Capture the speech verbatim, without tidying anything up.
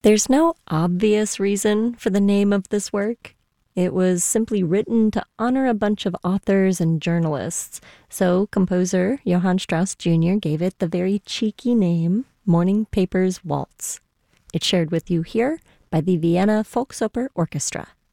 There's no obvious reason for the name of this work. It was simply written to honor a bunch of authors and journalists, so composer Johann Strauss Junior gave it the very cheeky name, Morning Papers Waltz. It's shared with you here by the Vienna Volksoper Orchestra.